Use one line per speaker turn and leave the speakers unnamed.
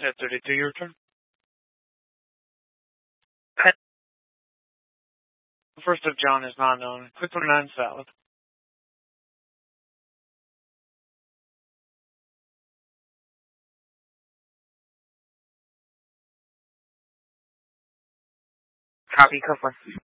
At 32, your turn. The first of John is not known. Click 29 salad.
Copy, Copeland.